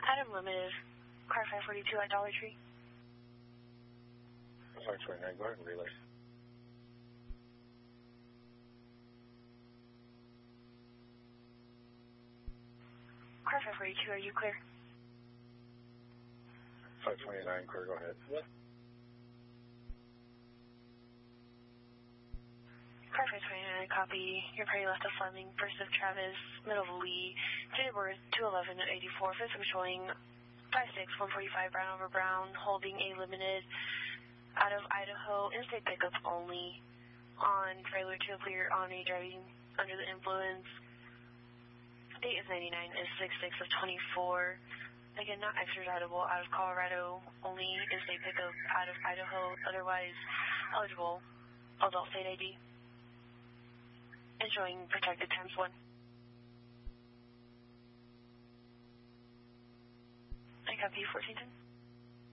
Adam Limited, car 542 at Dollar Tree. 529, go ahead and relay. Car 542, are you clear? 529, clear, go ahead. Car 529, copy. Your party left of Fleming, first of Travis, middle of Lee, date of birth 211 at 84, fifth of showing 56-145 Brown over Brown, holding a limited out of Idaho, in-state pickup only, on trailer to clear on a driving under the influence. Date is 99, is 6/6 of 24. Again, not extraditable, out of Colorado, only in-state pickup out of Idaho, otherwise eligible, adult state ID. And showing protected times 1. I copy 1410.